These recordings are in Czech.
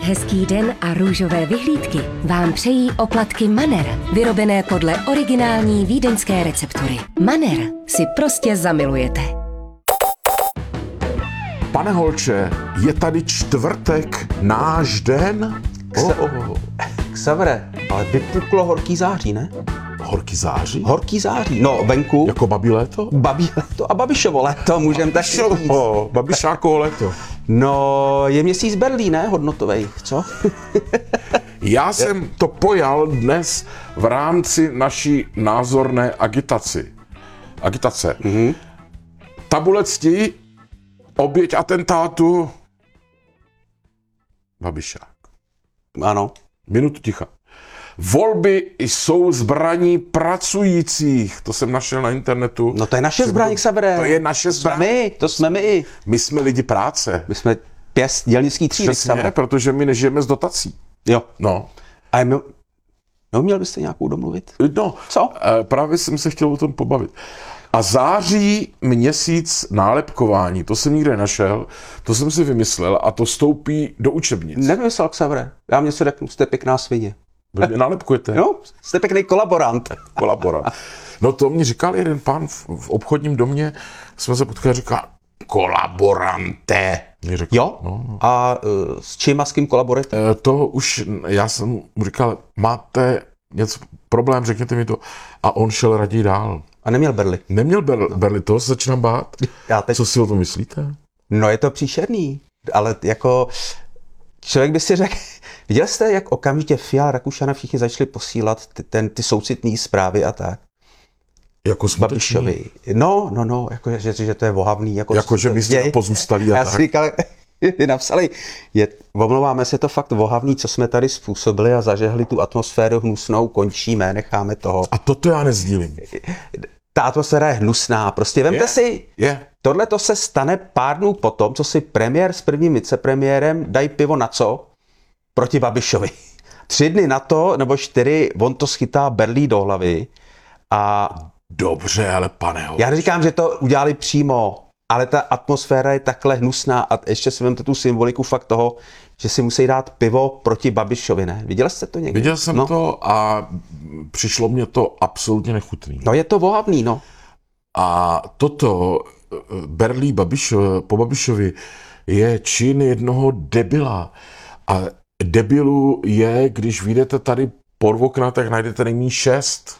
Hezký den a růžové vyhlídky vám přejí oplatky Manner, vyrobené podle originální vídeňské receptury. Manner si prostě zamilujete. Pane Holče, je tady čtvrtek, náš den? Xavere, ale vypuklo horký září, ne? Horký září? Horký září, no venku. Jako babí léto? Babí léto a Babišovo léto, můžeme tak říct. Babišákovo léto. No, je měsíc Berlín, ne? Hodnotovej, co? Já jsem to pojal dnes v rámci naší názorné agitace. Mm-hmm. Tabule cti, oběť atentátu, Babišák. Ano. Minutu ticha. Volby jsou zbraní pracujících. To jsem našel na internetu. No to je naše zbraň, Xavere. To je naše zbraň. To jsme my. My jsme lidi práce. My jsme pěst dělnický třídy, Xavere. Protože my nežijeme z dotací. Jo. No. A neuměl byste nějakou domluvit? No. Co? Právě jsem se chtěl o tom pobavit. A září měsíc nálepkování, to jsem nikde našel, to jsem si vymyslel a to stoupí do učebnic. Nevymyslel, Xavere. Já mě se řeknu, jste pěkná svině. Vy mě nálepkujete? No, jste pěkný kolaborant. No to mi říkal jeden pán v obchodním domě, jsme se potkali a říkal, kolaborante. Jo? No. A s čím a s kým kolaborujete? To už, já jsem mu říkal, máte něco, problém, řekněte mi to. A on šel raději dál. A neměl berli? Neměl berli, toho se začínám bát. Co si o tom myslíte? No je to příšerný, ale jako člověk by si řekl, viděl jste, jak okamžitě Fiala, Rakušan a všichni začali posílat ty soucitné zprávy a tak? Jako Babišovi. No, jako, že to je vohavný. Jako že myslí pozůstalí a tak. Já si říkal, napsali, omlouváme se, to fakt vohavný, co jsme tady způsobili a zažehli tu atmosféru hnusnou, končíme, necháme toho. A toto já nezdílím. Ta atmosféra je hnusná, prostě vemte si, tohle to se stane pár dnů potom, co si premiér s prvním vicepremiérem dají pivo na co? Proti Babišovi. 3 dny na to, nebo 4, on to schytá berlí do hlavy a... Dobře, ale pane Holč. Já neříkám, že to udělali přímo, ale ta atmosféra je takhle hnusná a ještě si vemte tu symboliku fakt toho, že si musí dát pivo proti Babišovi, ne? Viděl jste to někdy? Viděl jsem to a přišlo mě to absolutně nechutný. No je to vohavný, no. A toto berlí po Babišovi je čin jednoho debila. A debilu je, když vyjdete tady pod okna, tak najdete nejméně 6.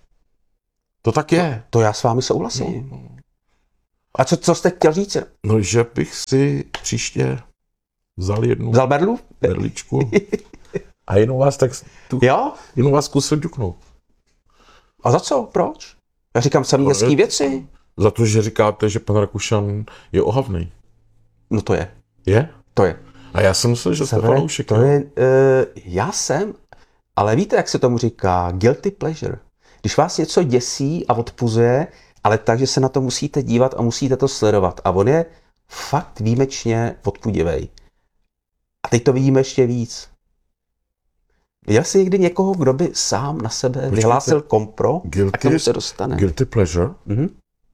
To tak je. To já s vámi souhlasím. No. A co jste chtěl říct? No, že bych si příště vzal berlu? Berličku a jenom vás jenom vás zkusil ťuknout. A za co? Proč? Já říkám samý hezký věci. Za to, že říkáte, že pan Rakušan je ohavný. No to je. Je? To je. A já jsem myslel, že jste fanoušek. To je, já jsem, ale víte, jak se tomu říká? Guilty pleasure. Když vás něco děsí a odpuzuje, ale tak, že se na to musíte dívat a musíte to sledovat. A on je fakt výjimečně odpudivej. A teď to vidíme ještě víc. Viděl jsi někdy někoho, kdo by sám na sebe vyhlásil kompro a k tomu se dostane? Guilty pleasure? Mm-hmm.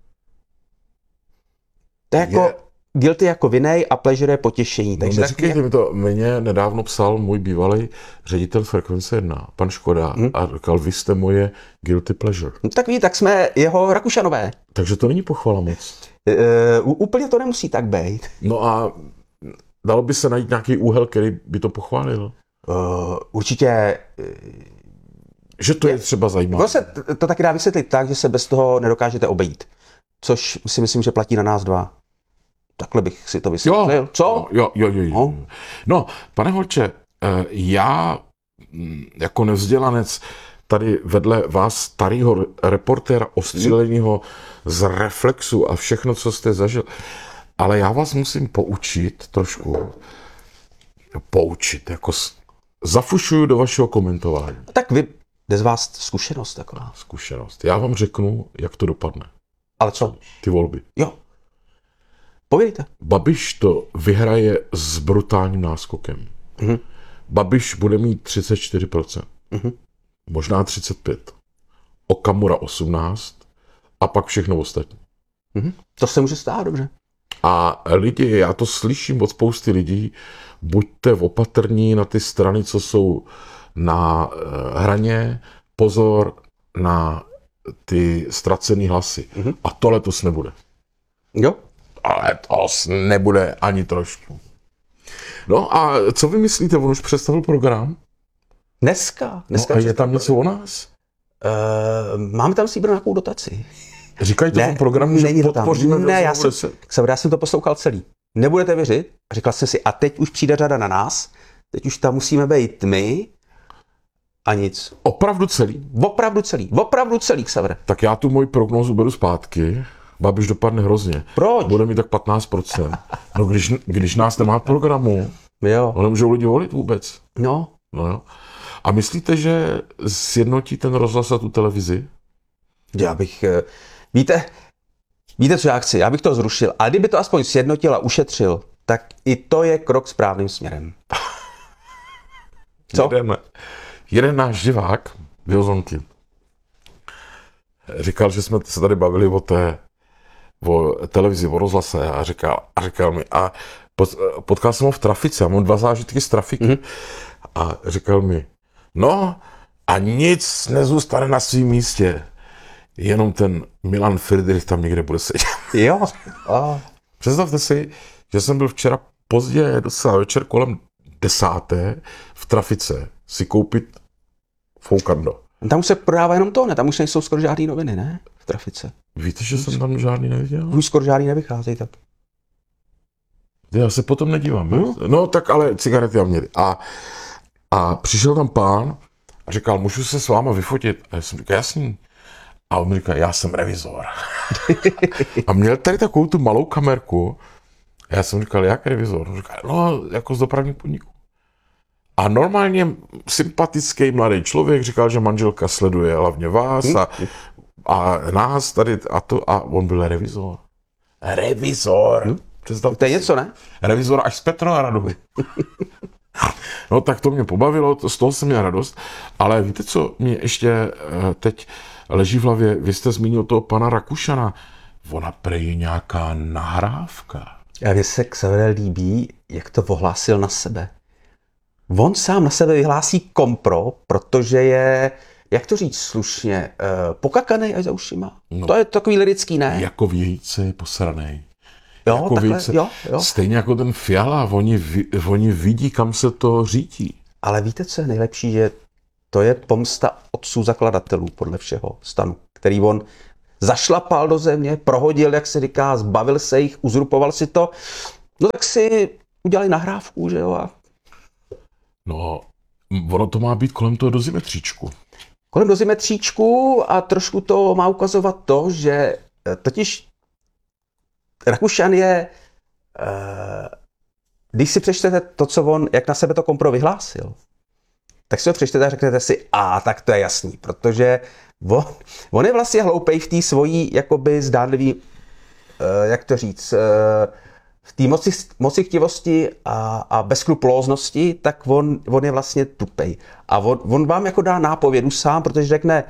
To je jako guilty jako vinej a pleasure je potěšení. Takže neříkejte mi to, mě nedávno psal můj bývalý ředitel Frekvence 1, pan Škoda, a říkal, vy jste moje guilty pleasure. No tak tak jsme jeho Rakušanové. Takže to není pochvala moc. Úplně to nemusí tak být. No a dalo by se najít nějaký úhel, který by to pochválil? Určitě. Že to je třeba zajímavé. To taky dá vysvětlit tak, že se bez toho nedokážete obejít. Což si myslím, že platí na nás dva. Takhle bych si to vysvětlil. Co? Jo. No, pane Holče, já jako nevzdělanec tady vedle vás starého reportéra ostříleného z Reflexu a všechno, co jste zažil, ale já vás musím poučit trošku. Jako zafušuju do vašeho komentování. Tak vy, jde z vás zkušenost taková. Zkušenost. Já vám řeknu, jak to dopadne. Ale co? Ty volby. Jo. Pověděte. Babiš to vyhraje s brutálním náskokem. Mm-hmm. Babiš bude mít 34%. Mm-hmm. Možná 35%. Okamura 18% a pak všechno ostatní. Mm-hmm. To se může stát, dobře. A lidi, já to slyším od spousty lidí, buďte opatrní na ty strany, co jsou na hraně, pozor na ty ztracený hlasy. A to letos nebude. Jo. Ale letos nebude ani trošku. No a co vy myslíte, on už představil program? Dneska No a je tam něco o nás? Máme tam slíbenou nějakou dotaci. Říkají to v tom programu, že není to tam. podpoříme Ne, já jsem to poslouchal celý. Nebudete věřit? A říkal jsem si, a teď už přijde řada na nás, teď už tam musíme být my a nic. Opravdu celý? Opravdu celý, Xaver. Tak já tu moji prognózu beru zpátky. Babiš dopadne hrozně. Proč? Bude mít tak 15%. No když nás nemá v programu, Jo. no nemůžou lidi volit vůbec. No. No jo. A myslíte, že sjednotí ten rozhlas a tu televizi? Já bych, víte, co já chci? Já bych to zrušil. A kdyby to aspoň sjednotil a ušetřil, tak i to je krok správným směrem. Co? Jeden náš divák, Vyozonky, říkal, že jsme se tady bavili o televizi, o rozhlase a říkal mi, a potkal jsem ho v trafice, a mám 2 zážitky z trafiky. A říkal mi, no a nic nezůstane na svém místě, jenom ten Milan Friedrich tam někde bude sedět. Jo. Představte si, že jsem byl včera pozdě, docela večer kolem 10. v trafice si koupit foukando. Tam už se prodává jenom to, ne? Tam už nejsou skoro žádný noviny, ne? V trafice. Víte, že jsem tam žádný neviděl? Už skoro žádný nevycházejí, tak. Já se potom nedívám. No tak ale cigarety já měli. A přišel tam pán a říkal, můžu se s váma vyfotit? A já jsem říkal, jasný. A on mi říkal, já jsem revizor. A měl tady takovou tu malou kamerku. A já jsem říkal, jak revizor? On říkal, no, jako z dopravních podniků. A normálně sympatický mladý člověk říkal, že manželka sleduje hlavně vás a nás tady a on byl revizor. Revizor. To je něco, ne? Revizor až z Petrohradu. No tak to mě pobavilo, z toho jsem měl radost, ale víte, co mě ještě teď leží v hlavě? Vy jste zmínil toho pana Rakušana. Ona prej nějaká nahrávka. A mně se Xaver líbí, jak to ohlásil na sebe. On sám na sebe vyhlásí kompro, protože je, jak to říct slušně, pokakanej až za ušima. No, to je takový lirický, ne? Jako vějíce posranej. Jo, jako takhle, vějíce, jo. Stejně jako ten Fiala, oni vidí, kam se to řítí. Ale víte, co je nejlepší, že to je pomsta otců zakladatelů podle všeho stanu, který on zašlapal do země, prohodil, jak se říká, zbavil se jich, uzurpoval si to. No tak si udělali nahrávku, že jo? No, ono to má být kolem toho dozimetříčku. Kolem dozimetříčku a trošku to má ukazovat to, že totiž Rakušan je, když si přečtete to, co on, jak na sebe to kompro vyhlásil, tak si to přečtete a řeknete si, tak to je jasný, protože on je vlastně hloupej v té svojí, jakoby zdánlivý, jak to říct, v té moci chtivosti a bezskrupulóznosti, tak on je vlastně tupej. A on vám jako dá nápovědu sám, protože řekne,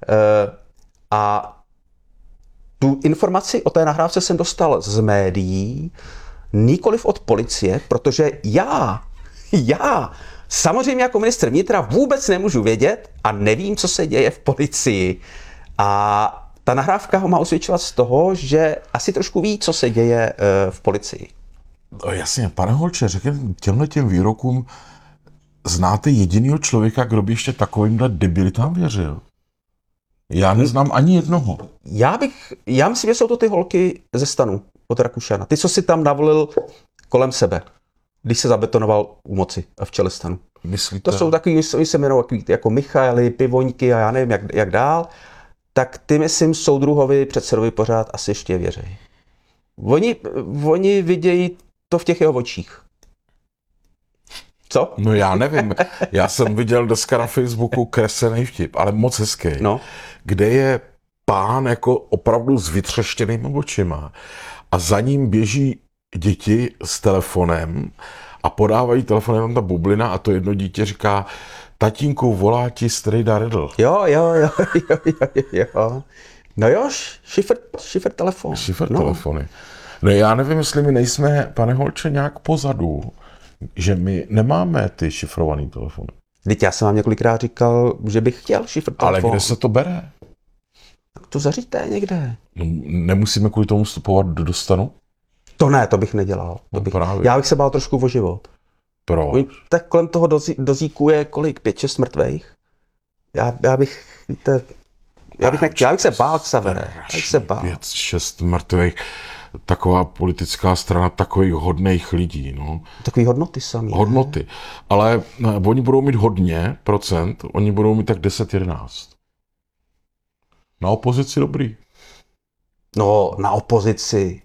a tu informaci o té nahrávce jsem dostal z médií, nikoliv od policie, protože já samozřejmě jako ministr vnitra vůbec nemůžu vědět a nevím, co se děje v policii. A ta nahrávka ho má osvědčovat z toho, že asi trošku ví, co se děje v policii. No, jasně, pane Holče, řekněme těm výrokům, znáte jedinýho člověka, kdo by ještě takovýmhle debilitám věřil? Já neznám ani jednoho. Já myslím, že jsou to ty holky ze stanu od Rakušana. Ty, co si tam navolil kolem sebe, když se zabetonoval u moci a v čele stanu. Myslíte? To jsou takový, oni se jmenují jako Michaely, Pivoňky a já nevím, jak dál. Tak ty, myslím, soudruhovi, předsedovi pořád asi ještě věří. Oni vidějí to v těch jeho očích. Co? No já nevím. Já jsem viděl dneska na Facebooku kreslený vtip, ale moc hezký. No. Kde je pán jako opravdu s vytřeštěnými očima a za ním běží děti s telefonem a podávají telefon, jenom ta bublina a to jedno dítě říká, tatínku, volá ti strejda Redl. Jo. No jo, šifr telefon. Šifr telefony. No já nevím, jestli my nejsme, pane Holče, nějak pozadu. že my nemáme ty šifrované telefony. Teď já jsem vám několikrát říkal, že bych chtěl šifr Ale telefon. kde se to bere? Tak to zařiďte někde. No, nemusíme kvůli tomu vstupovat do stanu? To ne, to bych nedělal. Právě. Já bych se bál trošku o život. Proč? Tak kolem toho dozíku je kolik? 5-6 mrtvejch? Já bych, víte, já bych se bál, Xavere. Já bych se bál. 5-6 mrtvých. Taková politická strana takových hodných lidí. No. Takový hodnoty samý. Hodnoty. Ale oni budou mít hodně procent, oni budou mít tak 10-11. Na opozici dobrý. No, na opozici.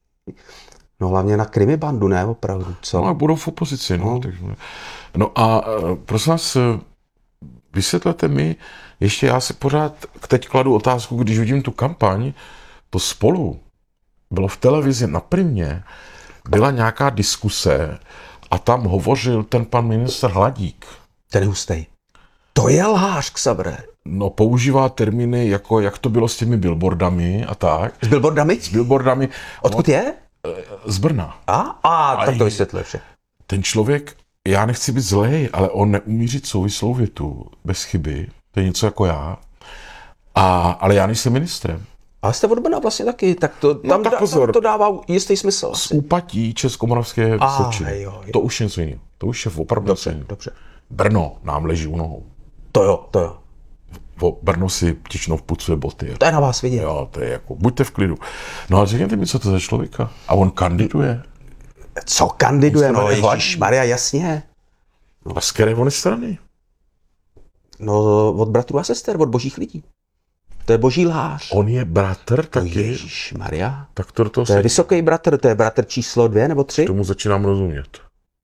No hlavně na krimibandu, ne? Opravdu, co? No a budou v opozici. No, takže. No a prosím vás, vysvětlete mi, ještě já si pořád teď kladu otázku, když vidím tu kampaň, to Spolu bylo v televizi na Primě, byla nějaká diskuse a tam hovořil ten pan ministr Hladík. Ten je hustej. To je lhář, Xavere. No, používá termíny jako, jak to bylo s těmi billboardami a tak. S billboardami? S billboardami. Odkud je? Z Brna. Tak to vysvětluje vše. Ten člověk, já nechci být zlej, ale on neumí říct souvislou větu bez chyby. To je něco jako já. Ale já nejsem ministrem. Ale jste od Brna vlastně taky, tak to, tam to dává jistý smysl. Z Úpatí Českomoravské Vysočiny. Jo. To už je něco jiného. To už je opravdu něco jiného. Dobře. Brno nám leží u nohou. To jo. Brno si Tičnov pucuje boty. To je na vás vidět. Jo, to je jako, buďte v klidu. No ale řekněte mi, co to za člověka. A on kandiduje. Co kandiduje? No ježišmarja, jasně. A z které on je strany? No od bratrů a sester, od božích lidí. To je boží lhář. On je bratr taky? Ježišmarja. Tak to je vysoký bratr, to je bratr číslo 2 nebo 3. Tomu začínám rozumět.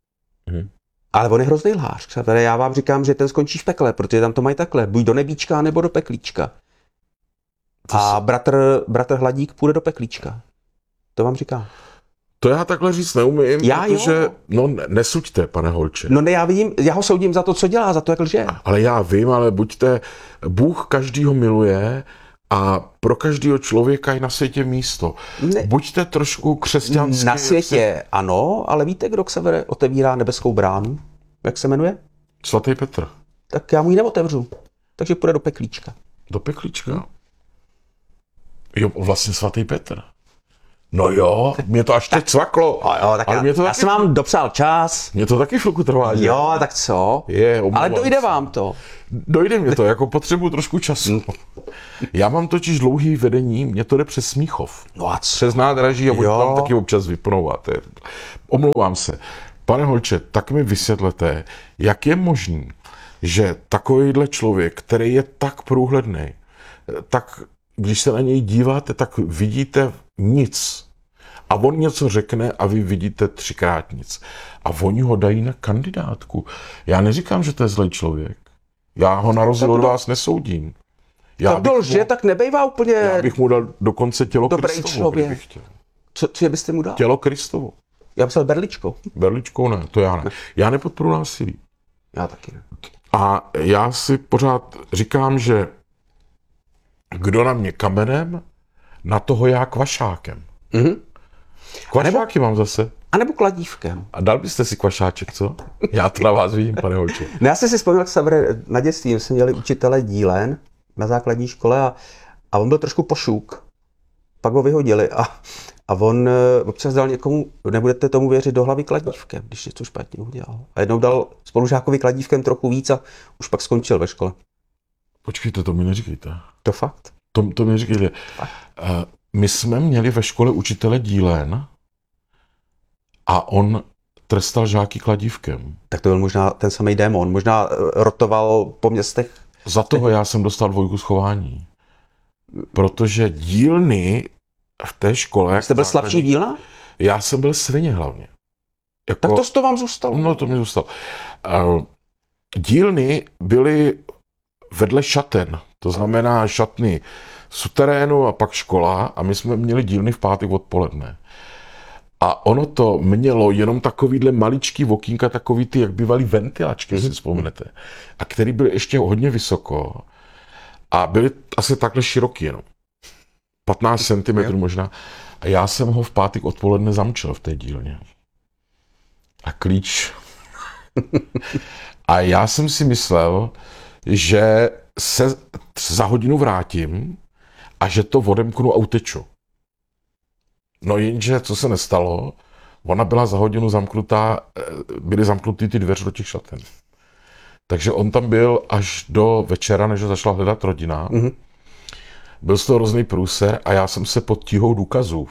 Ale on je hrozný lhář. Já vám říkám, že ten skončí v pekle, protože tam to mají takhle. Buď do nebíčka, nebo do peklíčka. A bratr Hladík půjde do peklíčka. To vám říkám. To já takhle říct neumím, protože... No nesuďte, pane Holče. No ne, já ho soudím za to, co dělá, za to, jak lže. Ale já vím, ale buďte... Bůh každýho miluje a pro každého člověka je na světě místo. Ne. Buďte trošku křesťanský. Na světě ano, ale víte, kdo Xavere otevírá nebeskou bránu? Jak se jmenuje? Svatý Petr. Tak já mu ji neotevřu. Takže půjde do peklíčka. Do peklíčka? Jo, vlastně svatý Petr. No jo, mě to až teď cvaklo. Jo, tak já jsem vám dopsal čas. Mě to taky chvilku trvá. Že? Jo, tak co? Ale dojde vám to. Dojde mě to, jako potřebuji trošku času. Já mám totiž dlouhý vedení, mě to jde přes Smíchov. No a co? Přes nádraží a tam taky občas vypnout. Omlouvám se. Pane Holče, tak mi vysvětlete, jak je možný, že takovýhle člověk, který je tak průhledný, tak když se na něj díváte, tak vidíte nic. A on něco řekne a vy vidíte 3krát nic. A oni ho dají na kandidátku. Já neříkám, že to je zlej člověk. Já ho na rozdíl od vás nesoudím. Tak nebejvá úplně... Já bych mu dal dokonce tělo Kristovo, kdybych chtěl. Co byste mu dal? Tělo Kristovo. Já myslel berličkou. Berličkou ne, to já ne. Já nepodporuji násilí. Já taky ne. A já si pořád říkám, že kdo na mě kamenem, na toho já kvašákem. Kvašáky mám zase. A nebo kladívkem. A dal byste si kvašáček, co? Já to na vás vidím, pane Holče. No já jsem si vzpomněl, na dětství jsme měli učitele dílen na základní škole a on byl trošku pošuk. Pak ho vyhodili a on občas dal někomu, nebudete tomu věřit, do hlavy kladívkem, když něco špatně udělal. A jednou dal spolužákovi kladívkem trochu víc a už pak skončil ve škole. Počkejte, to mi neříkejte. To fakt. To mi neříkejte. My jsme měli ve škole učitele dílen a on trestal žáky kladívkem. Tak to byl možná ten samý démon, možná rotoval po městech. Za toho já jsem dostal 2 schování. Protože dílny v té škole... Jste byl slabší dílna? Já jsem byl svině hlavně. Tak to vám zůstalo. No, to mi zůstalo. Dílny byly vedle šaten. To znamená šatny suterénu a pak škola a my jsme měli dílny v pátek odpoledne. A ono to mělo jenom takovýhle maličký okýnka, takový ty, jak bývaly ventilačky, si vzpomenete. A který byl ještě hodně vysoko a byly asi takhle široký jenom. 15 cm možná. A já jsem ho v pátek odpoledne zamčil v té dílně. A klíč A já jsem si myslel, že se za hodinu vrátím a že to odemknu a uteču. No jenže, co se nestalo, ona byla za hodinu zamknutá, byly zamknuty ty dveře do těch šaten. Takže on tam byl až do večera, než ho začala hledat rodina. Mm-hmm. Byl z toho hrozný průser a já jsem se pod tíhou důkazů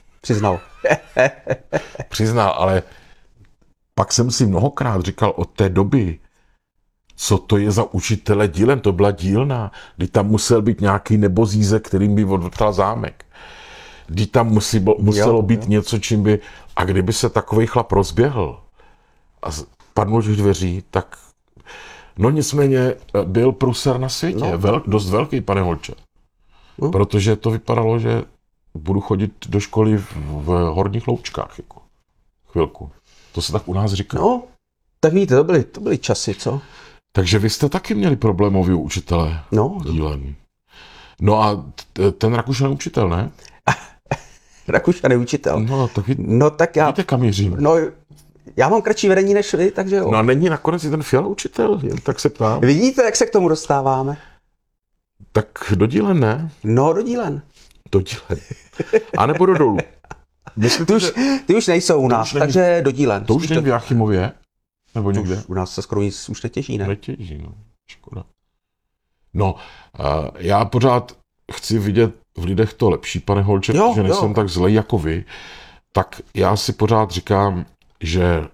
přiznal, ale pak jsem si mnohokrát říkal od té doby, co to je za učitele dílen, to byla dílna, kdy tam musel být nějaký nebozízek, kterým by odvrtal zámek. Kdy tam muselo být něco, čím by... A kdyby se takovej chlap rozběhl a padnul těch dveří, tak... No nicméně byl průser na světě, dost velký, pane Holče. Protože to vypadalo, že budu chodit do školy v Horních Loučkách, jako chvilku. To se tak u nás říká. No, tak víte, to byly časy, co? Takže vy jste taky měli problémový učitele dílen. No a ten Rakušan učitel, ne? Rakušan je učitel. No tak já... Víte, kam mířím? No, já mám kratší vedení než vy, takže jo. No a není nakonec i ten Fiala učitel, jen tak se ptám. Vidíte, jak se k tomu dostáváme? Tak do dílen, ne? No, do dílen. Do dílen. A nebo do dolů. Ty už nejsou u nás, takže do dílen. To už není v Jáchymově? Nebo někde? U nás se skoro nic už netěží, ne? Netěží, no. Škoda. No, já pořád chci vidět v lidech to lepší, pane Holče, že nejsem tak zlej jako vy. Tak já si pořád říkám, že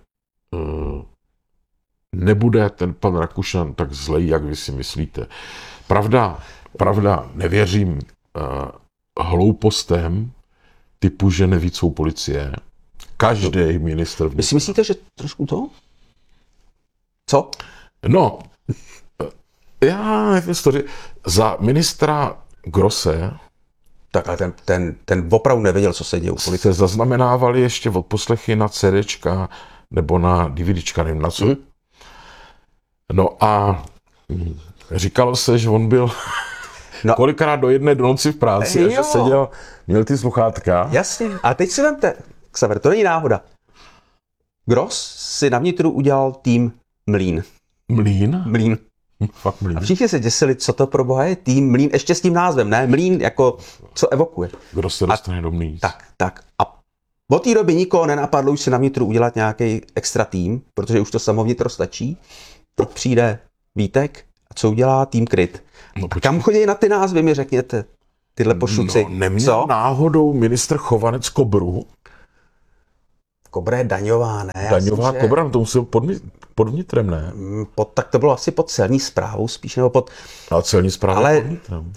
nebude ten pan Rakušan tak zlej, jak vy si myslíte. Pravda, nevěřím hloupostem typu, že neví, co policie. Každý ministr... Vy si myslíte, že trošku to? Co? No, já nevím, za ministra Grosse... Tak ale ten opravdu nevěděl, co se děje u policie. Se zaznamenávali ještě odposlechy na CDčka nebo na DVDčka, nevím na co. No a říkalo se, že on byl kolikrát do jedné do noci v práci a že seděl, měl ty sluchátka. Jasně, a teď si vemte, Xaver, to není náhoda. Gross si na vnitru udělal tým Mlýn. Mlýn? Fakt Mlýn. A všichni se děsili, co to pro boha je tým Mlýn, ještě s tím názvem, ne? Mlýn jako, co evokuje. Kdo se dostane do Mlýn. Tak. A od té doby nikoho nenapadlo už si na vnitru udělat nějaký extra tým, protože už to samo vnitro stačí. Teď přijde Vítek a co udělá tým Kryt. No, a kam chodí na ty názvy, mi řekněte, tyhle pošuci. No, neměl náhodou ministr Chovanec Kobru? Kobra je daňová, ne? Daňová Kobra, no to musel pod vnitrem, ne? Tak to bylo asi pod celní správou, spíš nebo pod... A celní správa pod vnitrem.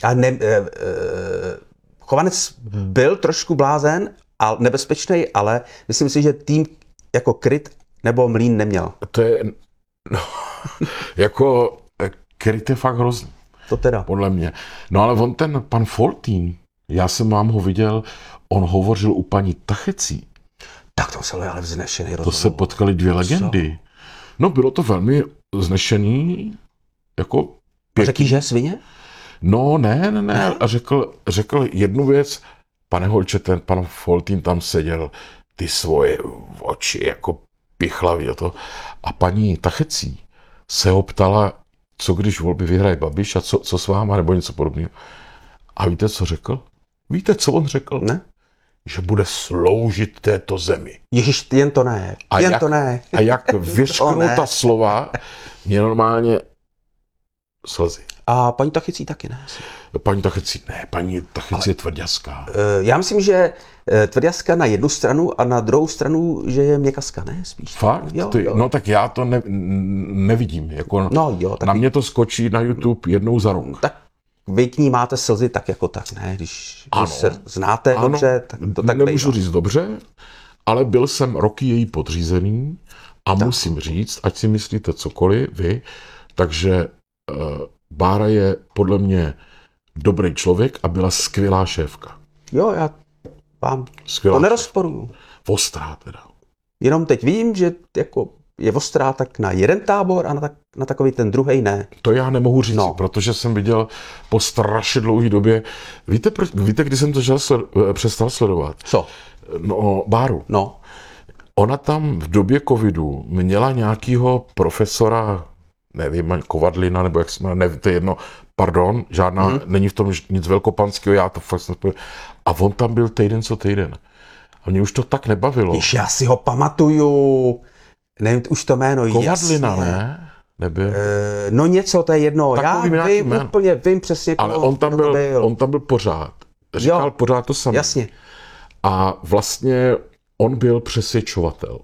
Chovanec byl trošku blázen a nebezpečný, ale myslím si, že tým jako Kryt nebo Mlýn neměl. To je... No, jako Kryt je fakt hrozný. To teda. Podle mě. No ale on ten pan Foltín, já jsem vám ho viděl, on hovořil u paní Tachecí. Tak to se ale vznešený rozhovor. To se potkali dvě legendy. No bylo to velmi vznešený, jako... Řekl, že svině? No ne. A řekl jednu věc, pane Holče, ten pan Foltín tam seděl, ty svoje oči jako pichlavý a to. A paní Tachecí se ho ptala, co když volby vyhraje Babiš a co s váma, nebo něco podobného. A víte, co řekl? Víte, co on řekl? Ne. Že bude sloužit této zemi. Ježiš, jen to ne. A jak vyřknul ta slova, mě normálně slzy. A paní Tachecí taky ne. Paní Tachecí je tvrďaská. Já myslím, že tvrďaska na jednu stranu a na druhou stranu, že je měkaska, ne? Spíš. Fakt? Jo. No tak já to nevidím. Jako na mě to skočí na YouTube jednou za rok. Tak vy k ní máte slzy tak jako tak, ne? Když se znáte dobře, tak to tak nemůžu říct dobře, ale byl jsem roky její podřízený a musím říct, ať si myslíte cokoliv vy, takže Bára je podle mě dobrý člověk a byla skvělá šéfka. Jo, já vám to nerozporuju. Ostrá teda. Jenom teď vím, že jako je ostrá tak na jeden tábor a na takový ten druhej ne. To já nemohu říct, protože jsem viděl po strašně dlouhé době. Víte, kdy jsem to přestal sledovat? Co? No, Báru. No. Ona tam v době covidu měla nějakýho profesora, nevím, Kovadlina, nebo jak se jmenuje, nevím, to je jedno, pardon, žádná, není v tom nic velkopanského, já to fakt nespojím. A on tam byl týden co týden. A mě už to tak nebavilo. Víš, já si ho pamatuju, nevím už to jméno. Kovadlina, jasně. ne? Nebyl. No něco, to je jedno. Takový Já vím jméno. úplně, vím přesně, Ale koho on tam byl pořád. Říkal pořád to samé. Jasně. A vlastně on byl přesvědčovatel.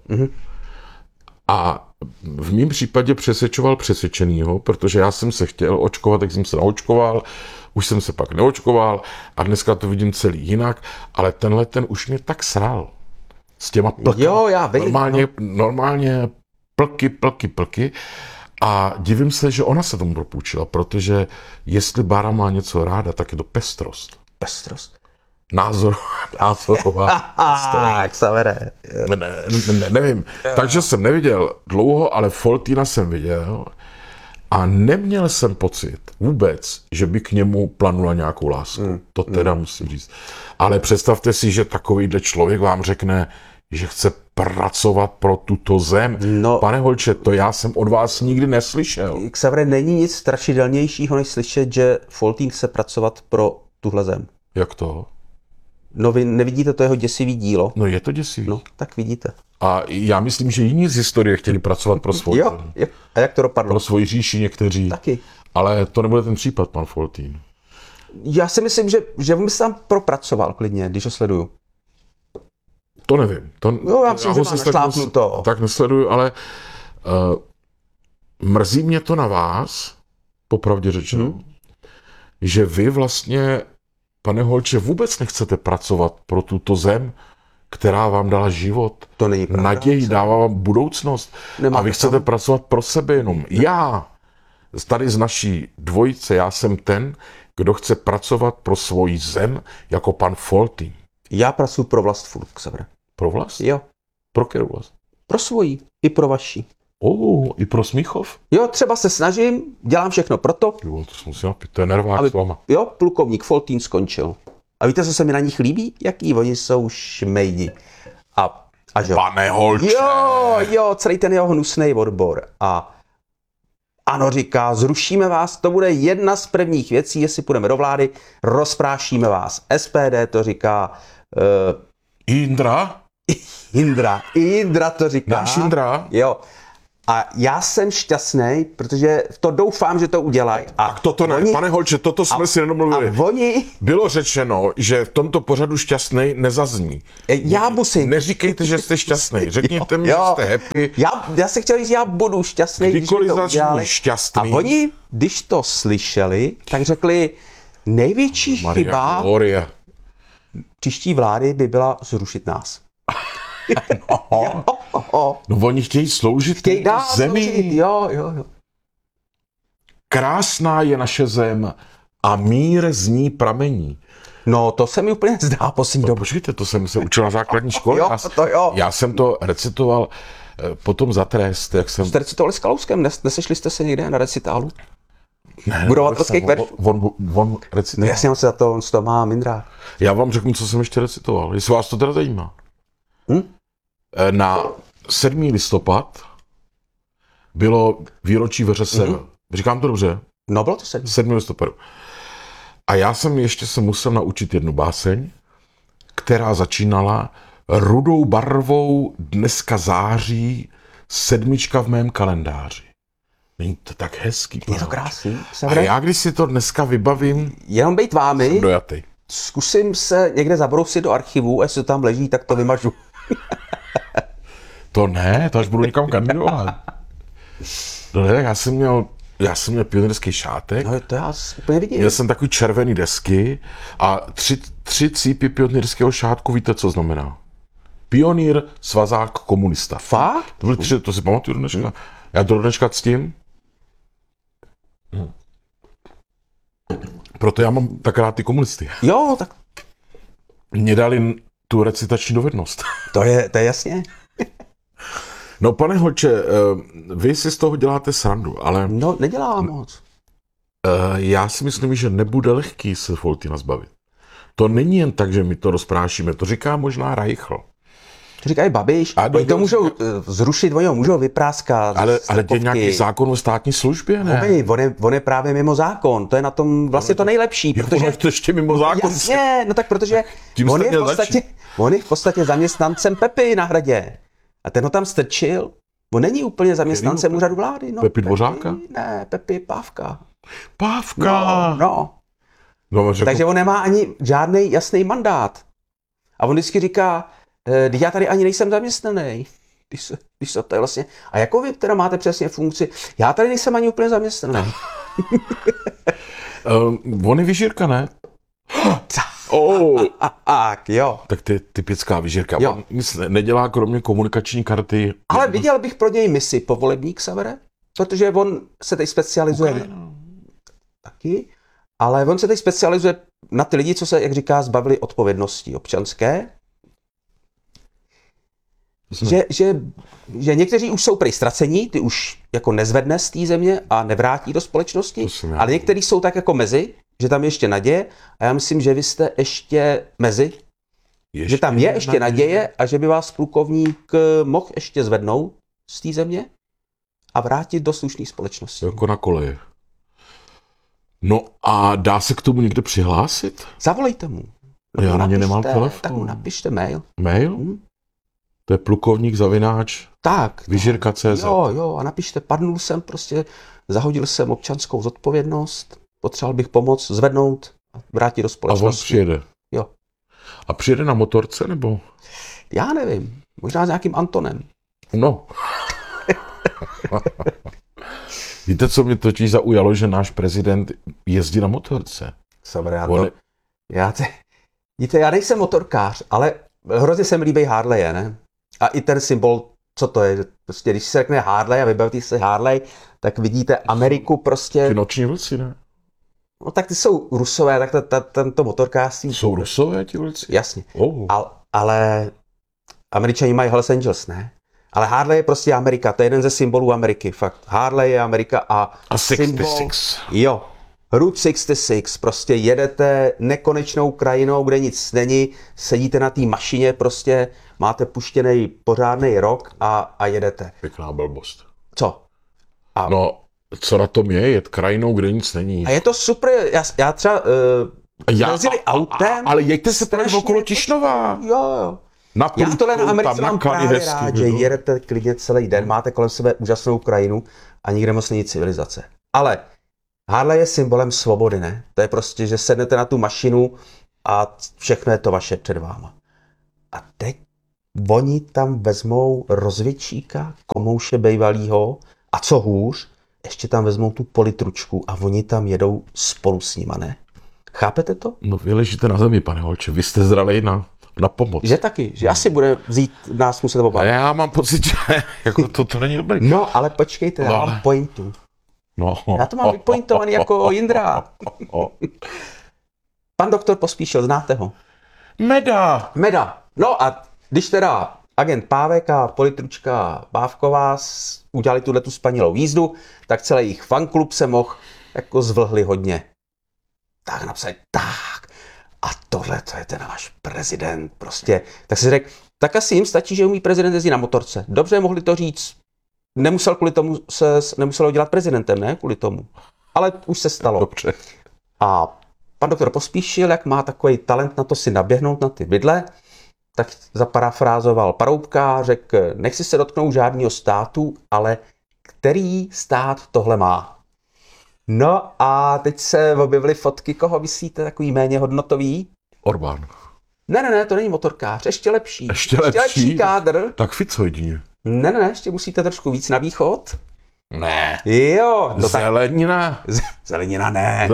A v mém případě přesvědčoval přesvědčenýho, protože já jsem se chtěl očkovat, tak jsem se naočkoval, už jsem se pak neočkoval a dneska to vidím celý jinak, ale tenhle ten už mě tak sral. S těma plky. Jo, já vím. Normálně plky. A divím se, že ona se tomu propůjčila, protože jestli Bára má něco ráda, tak je to pestrost. Pestrost. Názorová. Jak se vede. Nevím. Takže jsem neviděl dlouho, ale Foltýna jsem viděl a neměl jsem pocit vůbec, že by k němu planula nějakou lásku. To teda musím říct. Ale představte si, že takovýhle člověk vám řekne, že chce pracovat pro tuto zem. No. Pane Holče, to já jsem od vás nikdy neslyšel. Xavere, není nic strašidelnějšího, než slyšet, že Foltín chce pracovat pro tuhle zem. Jak to? No vy nevidíte to jeho děsivý dílo? No je to děsivý. No, tak vidíte. A já myslím, že jiní z historie chtěli pracovat pro svou Jo. A jak to dopadlo? pro svoji říši někteří. Taky. Ale to nebude ten případ, pan Foltín. Já si myslím, že on by se tam propracoval klidně, když ho sleduju. To nevím. Jo, já myslím, že ho má zase tak našlápnuto. tak nesleduju, ale mrzí mě to na vás, popravdě řečeno, že vy vlastně, pane Holče, vůbec nechcete pracovat pro tuto zem, která vám dala život, To není pravda. naději, dává vám budoucnost. Nemáte A vy chcete pravdu. pracovat pro sebe jenom. Já, tady z naší dvojice, já jsem ten, kdo chce pracovat pro svoji zem jako pan Foltín. Já pracuji pro vlast furt, Xavere. Pro vlast? Jo. Pro kterou vlast? Pro svoji. I pro vaši. I pro Smíchov? Jo, třeba se snažím, dělám všechno proto, Jo, to musím napít, to je nervák s váma. jo, plukovník Foltín skončil. A víte, co se mi na nich líbí? Jaký oni jsou šmejdi. A že? Pane Holče! Jo, celý ten jeho hnusný odbor. A ano, říká, zrušíme vás, to bude jedna z prvních věcí, jestli půjdeme do vlády, rozprášíme vás. SPD to říká, Indra? Indra to říká. Náš Indra? Jo. A já jsem šťastný, protože to doufám, že to udělají. A Toto ne, pane Holče, toto jsme si nedomluvili. A oni... Bylo řečeno, že v tomto pořadu šťastný nezazní. Já musím... Neříkejte, že jste šťastný. Řekněte mi, že jste happy. Já se chtěl říct, já budu šťastný, když Kdykoliv mi to zazní udělali. šťastný. A oni, když to slyšeli, tak řekli, největší chyba Gloria. příští vlády by byla zrušit nás. No oni chtějí sloužit Chtějí dál zemi. sloužit, jo. Krásná je naše zem a mír z ní pramení. No, to se mi úplně zdá poslední dobu. Počkejte, to jsem se učil na základní škole. Jo, to jo. Já jsem to recitoval potom za trest, jak jsem... Jste recitovali s Kalouskem? Nesešli jste se někde na recitálu? Ne, Budovatelských veršů? On recitoval. No jasně, on se za to má Mindra. Já vám řeknu, co jsem ještě recitoval, jestli vás to teda zajímá. Na 7. listopad bylo výročí VŘSR. Říkám to dobře? No, bylo to 7. 7. listopadu. A já jsem ještě se musel naučit jednu báseň, která začínala rudou barvou dneska září 7 v mém kalendáři. Není to tak hezký? Je to krásný. A já, když si to dneska vybavím, Jenom bejt vámi, dojatý. zkusím se někde zabrousit do archivu, a jestli to tam leží, tak to vymažu. To ne, to až budu někam kandidovat. No ne, já jsem měl pionýrský šátek, No to já úplně vidím. měl jsem takový červený desky a tři cípy pionýrského šátku, víte, co znamená? Pionýr, svazák, komunista. Fakt? To byly 3, to si pamatuju do dneška. Já do dneška ctím. Proto já mám tak rád ty komunisty. Jo, tak Mě dali tu recitační dovednost. to je jasně. No pane Holče, vy si z toho děláte srandu, ale No, nedělá moc. já si myslím, že nebude lehký se Foltína zbavit. To není jen tak, že my to rozprášíme, to říká možná Reichl. To říkají Babiš, oni to můžou zrušit, oni ho můžou vypráskat. Ale je nějaký zákon o státní službě, ne? On je právě mimo zákon, to je na tom vlastně to nejlepší. Protože je to ještě mimo zákon. Jasně, no tak protože on je v podstatě zaměstnancem Pepy na Hradě. A ten ho tam strčil, on není úplně zaměstnancem úřadu vlády. No, Pepi Dvořáka? Ne, Pepi Pávka. Pávka! No. Takže on nemá ani žádný jasný mandát. A on vždycky říká, já tady ani nejsem zaměstnaný. Když to je vlastně. A jako vy teda máte přesně funkci, já tady nejsem ani úplně zaměstnaný. On je vyžírka, ne? Jo. Tak to je typická vyžírka. Jo. On nic nedělá kromě komunikační karty. Ale viděl bych pro něj misi povolebník Severe, protože on se teď specializuje taky, ale on se teď specializuje na ty lidi, co se, jak říká, zbavili odpovědnosti občanské. Že někteří už jsou prej ztracení, ty už jako nezvedne z té země a nevrátí do společnosti, ale někteří jsou tak jako mezi, že tam je ještě naděje a já myslím, že vy jste ještě mezi, že tam je ještě naděje a že by vás plukovník mohl ještě zvednout z té země a vrátit do slušné společnosti. Jako na koleje. No a dá se k tomu někde přihlásit? Zavolejte mu. Já na ně nemám telefon. Tak mu napište mail. Mail? To je plukovník zavináč tak, vyžírka.cz. Jo, a napište, padnul jsem prostě, zahodil jsem občanskou zodpovědnost, potřeboval bych pomoc zvednout a vrátit do společnosti. A on přijede. Jo. A přijede na motorce, nebo? Já nevím, možná s nějakým Antonem. No. Víte, co mě totiž zaujalo, že náš prezident jezdí na motorce. Víte, já nejsem motorkář, ale hrozně se mi líbí Harley, ne? A i ten symbol, co to je? Prostě, když se řekne Harley a vybavíte se Harley, tak vidíte Ameriku prostě... Ty noční vlci, ne? No tak ty jsou Rusové, tak tento motorkářství... Jsou Rusové ti vlci? Jasně. Ale Američani mají Hells Angels, ne? Ale Harley je prostě Amerika, to je jeden ze symbolů Ameriky, fakt. Harley je Amerika a 66. Jo. Route 66, prostě jedete nekonečnou krajinou, kde nic není, sedíte na té mašině, prostě máte puštěný pořádný rok a jedete. Pěkná blbost. Co? No, co na tom je? Jet krajinou, kde nic není. A je to super, já třeba jezdili autem. Ale jeďte se tady okolo Tišnova. Jo. Já tohle na Americe mám právě rád, že jedete klidně celý den, máte kolem sebe úžasnou krajinu a nikde moc není civilizace. Ale Harley je symbolem svobody, ne? To je prostě, že sednete na tu mašinu a všechno je to vaše před váma. A teď oni tam vezmou rozvědčíka, komouše bejvalýho a co hůř, ještě tam vezmou tu politručku a oni tam jedou spolu s nima, ne? Chápete to? No vy ležíte na zemi, pane holče, vy jste zralej na pomoc. Že taky, že asi bude vzít nás muset obavit. A já mám pocit, že jako to není dobrý. No, ale počkejte, já mám pointu. No. Já to mám vypointovaný jako Jindra. Pan doktor Pospíšil, znáte ho? Meda. No a když teda agent Pávek a politručka Bávková udělali tu spanilou jízdu, tak celý jejich fanklub se mohl jako zvlhli hodně. Tak napsali, tak. A tohle to je ten náš prezident prostě. Tak si řekl, tak asi jim stačí, že umí prezident jezdit na motorce. Dobře, mohli to říct. Nemusel kvůli tomu nemuselo dělat prezidentem, ne? Kvůli tomu. Ale už se stalo. Dobře. A pan doktor Pospíšil, jak má takový talent na to si naběhnout na ty vidle, tak zaparafrázoval Paroubka a řekl, nechci se dotknout žádného státu, ale který stát tohle má? No a teď se objevily fotky, koho myslíte, takový méně hodnotový? Orbán. Ne, to není motorkář, ještě lepší. Ještě lepší kádr. Tak Fico jedině. Ne, ještě musíte trošku víc na východ. Ne. Jo. Zelenina. Zelenina ne.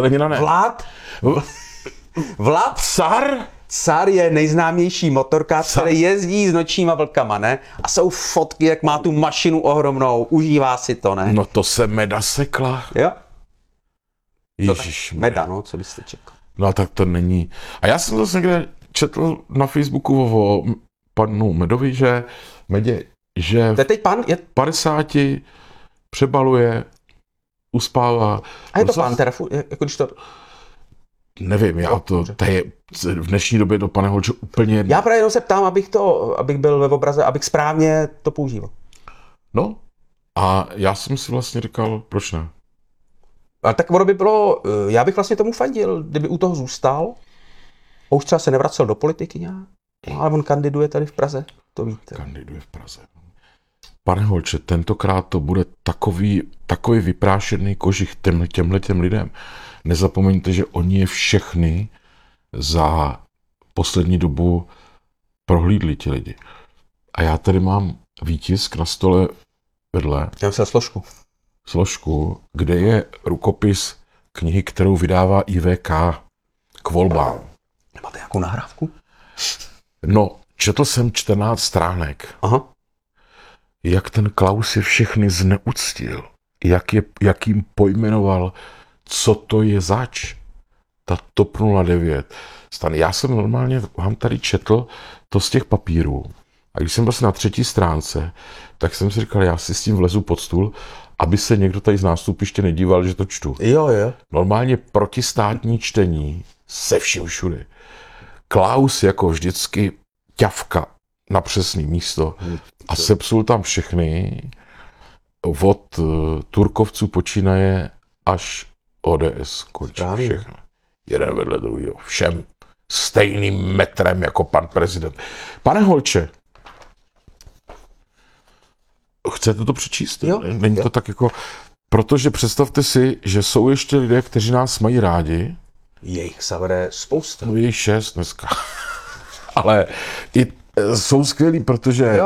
Vlad. Car je nejznámější motorkář, který jezdí s nočníma vlkama, ne? A jsou fotky, jak má tu mašinu ohromnou, užívá si to, ne? No to se Meda sekla. Jo. Ježiš. Meda, no, co byste čekal. No tak to není. A já jsem zase někde četl na Facebooku o panu Medovi, že teď pan je 50 přebaluje, uspává. A je to pán teda, jako když to... nevím, to je v dnešní době do pane Holče úplně jedno. Já právě jenom se ptám, abych byl ve obraze, abych správně to používal. No, a já jsem si vlastně říkal, proč ne? A tak ono by bylo, já bych vlastně tomu fandil, kdyby u toho zůstal. A už třeba se nevracel do politiky nějak. No, ale on kandiduje tady v Praze, to víte. Kandiduje v Praze. Pane Holče, tentokrát to bude takový vyprášený kožich těmhletěm lidem. Nezapomeňte, že oni je všechny za poslední dobu prohlídli ti lidi. A já tady mám výtisk na stole vedle. Já jsem Složku, kde je rukopis knihy, kterou vydává IVK k volbám. Máte nějakou nahrávku? No, četl jsem 14 stránek. Aha. Jak ten Klaus je všechny zneuctil. Jak jim pojmenoval, co to je zač. Ta TOP 09. Stan, já jsem normálně vám tady četl to z těch papírů. A když jsem byl na 3. stránce, tak jsem si říkal, já si s tím vlezu pod stůl, aby se někdo tady z nástupiště nedíval, že to čtu. Jo. Normálně protistátní čtení se vším všude. Klaus jako vždycky ťavka na přesný místo a sepsul tam všechny od Turkovců počínaje až ODS končí všechno. Jeden vedle druhého. Všem stejným metrem jako pan prezident. Pane Holče, chcete to přečíst? Jo. Není to tak jako... Protože představte si, že jsou ještě lidé, kteří nás mají rádi. Je jich Xavere spousta. No je 6 dneska. Ale i jsou skvělí, protože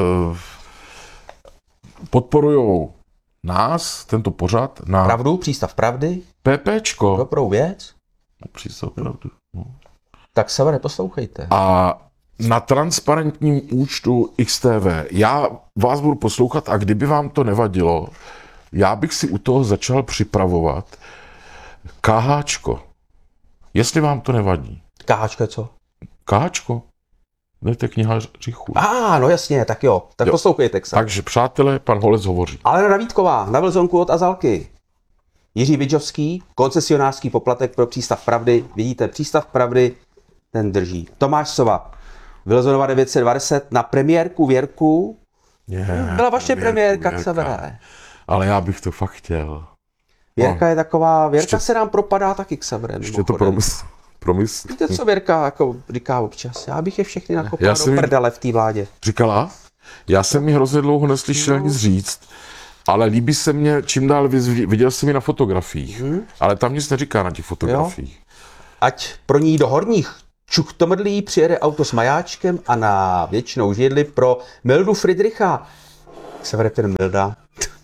podporujou nás, tento pořad, na Pravdu, přístav pravdy, PPčko. dobrou věc. Přístav pravdy. No. Tak Xavere, poslouchejte. A na transparentním účtu XTV. Já vás budu poslouchat a kdyby vám to nevadilo, já bych si u toho začal připravovat KHčko. Jestli vám to nevadí. KHčko je co? KHčko? Ne, to je kniha Řichu. No jasně, tak jo. Tak poslouchejte, Xavere. Takže přátelé, pan Holec hovoří. Alena Vítková, na Vlzonku od Azalky. Jiří Vidžovský, koncesionářský poplatek pro přístav pravdy. Vidíte, přístav pravdy, ten drží. Tomáš Sova, Vilzonova 920 na premiérku Věrku. Byla vaše premiérka, Xavere. Ale já bych to fakt chtěl. Věrka je taková, Věrka se nám propadá taky, Xavere. Ještě to promysl. Víte, co Věrka jako říká občas? Já bych je všechny nakopal do prdele v té vládě. Říkala? Já jsem ji hrozně dlouho neslyšel nic říct, ale líbí se mě čím dál víc, viděl jsem ji na fotografiích, ale tam nic neříká na těch fotografiích. Ať pro ní do horních Čuchtomrdlí přijede auto s majáčkem a na věčnou židli pro Mildu Friedricha. Xavere, ten Milda.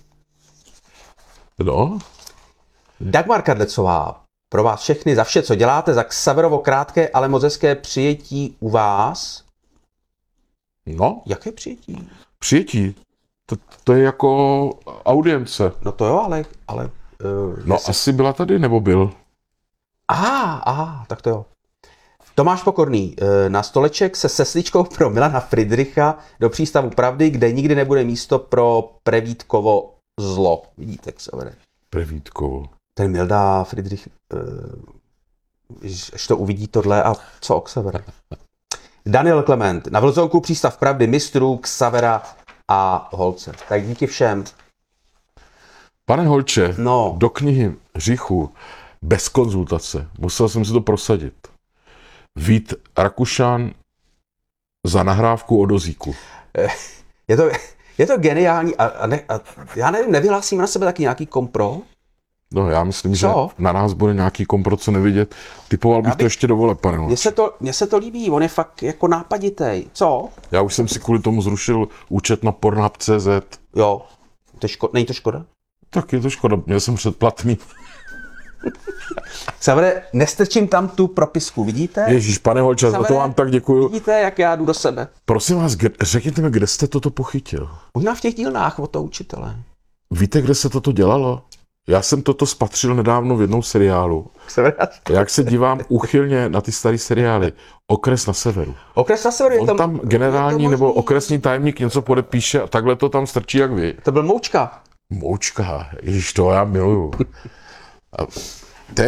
No? Dagmar Kadlecová, pro vás všechny za vše, co děláte, za Xaverovo krátké, ale moc hezké přijetí u vás. No? Jaké přijetí? Přijetí? To je jako audience. No to jo, ale no asi byla tady, nebo byl? Tak to jo. Tomáš Pokorný, na stoleček se sesličkou pro Milana Friedricha do přístavu pravdy, kde nikdy nebude místo pro Prevítkovo zlo. Vidíte, Xavere? Prevítkovo. Ten Milda Friedrich, až to uvidí tohle a co Xavere? Daniel Klement, na Vlzonku přístav pravdy mistrů Xavera a Holce. Tak díky všem. Pane Holče, do knihy Řichu bez konzultace, musel jsem si to prosadit. Vít Rakušan za nahrávku o dozíku. Je to geniální a já nevím, nevyhlásím na sebe taky nějaký kompro? No já myslím, že na nás bude nějaký kompro, co nevidět. Typoval bych to ještě do voleb, pane Holče. Mně se to líbí, on je fakt jako nápaditej. Co? Já už jsem si kvůli tomu zrušil účet na Pornhub.cz. Jo, není to škoda? Tak je to škoda, měl jsem předplatný. Xavere, nestrčím tam tu propisku, vidíte? Ježíš, pane Holče, za to vám tak děkuju. Vidíte, jak já jdu do sebe. Prosím vás, řekněte mi, kde jste toto pochytil? Možná v těch dílnách od toho učitele. Víte, kde se toto dělalo? Já jsem toto spatřil nedávno v jednom seriálu. Jak se dívám úchylně na ty staré seriály. Okres na severu. Okres na severu. On tam generální nebo okresní tajemník něco podepíše a takhle to tam strčí jak vy. To byl Moučka. Moučka, ježiš, to já miluju. To je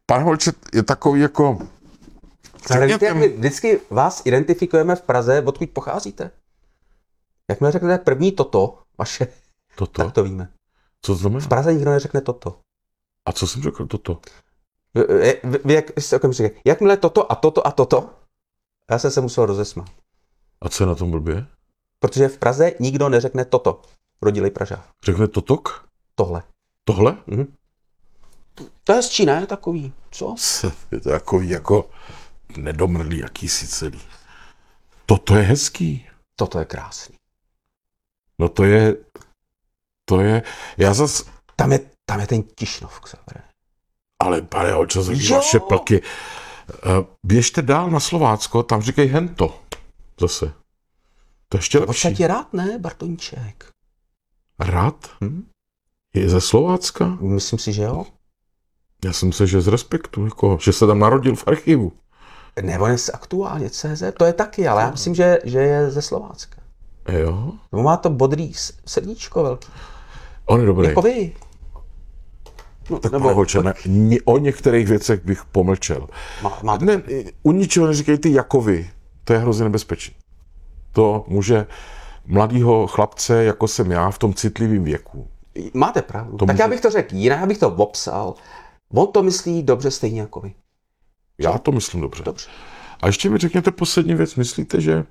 Pane Holče je takový jako... Ale víte, jak my vždycky vás identifikujeme v Praze, odkud pocházíte? Jakmile řeknete první toto, vaše, Toto? tak to víme. Co to znamená? V Praze nikdo neřekne toto. A co jsem řekl toto? Vy jak jste okamžitě řekli, jakmile toto a toto a toto, já jsem se musel rozesmát. A co je na tom blbě? Protože v Praze nikdo neřekne toto. Rodilej Pražák. Řekne totok? Tohle. Tohle? To je hezčí, ne? Takový. Co? Je to takový jako nedomrlý jakýsi celý. Toto je hezký. Toto je krásný. No to je, já zas, Tam je ten Tišnov, Xaver. ale pane Holče, za Jo. vaše plky. Běžte dál na Slovácko, tam říkají hento. Zase. To je ještě V lepší. podstatě rád, ne, Bartoníček? Rád? Je ze Slovácka? Myslím si, že jo. Já jsem se, že z respektu, jako, že se tam narodil v archivu. Nebo je aktuálně CZ, to je taky, ale já myslím, že je ze Slovácka. Jo? Nebo má to bodrý srdíčko velký. On je dobrý. Jako vy. No, Tak pane Holče, o některých věcech bych pomlčel. má Ne, u ničeho neříkej ty jako vy. To je hrozně nebezpečné. To může mladýho chlapce, jako jsem já, v tom citlivém věku. Máte pravdu. To Tak může- já bych to řekl jinak, já bych to popsal. On to myslí dobře stejně jako vy. Já to myslím dobře. Dobře. A ještě mi řekněte poslední věc. Myslíte, že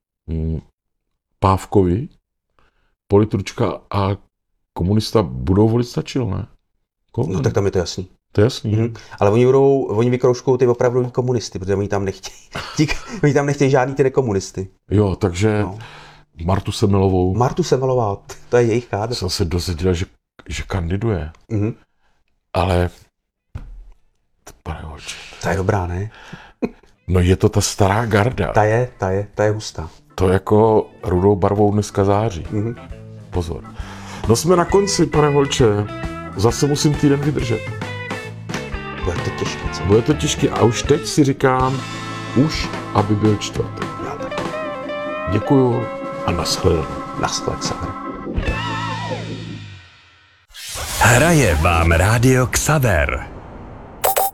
Pávkovi, politručka a komunista budou volit stačil, ne? No tak tam je to jasný. To je jasný. Ale oni vykroužkují ty opravdový komunisty, protože oni tam nechtějí. Oni tam nechtějí žádný ty nekomunisty. Jo, takže No. Martu Semelovou Martu Semelová, to je jejich kádr. jsem se dozvěděl, že kandiduje. Mhm. Ale, pane Holče, Ta je dobrá, ne? no je to ta stará garda. Ta je hustá. To jako rudou barvou dneska září. Mhm. Pozor. No jsme na konci, pane Holče. Zase musím týden vydržet. Bude to těžké, co? Bude to těžké a už teď si říkám, už aby byl čtvrtek. Já tak. Děkuju a nashledanou. Naschle, Xaver. Hraje vám rádio Xaver.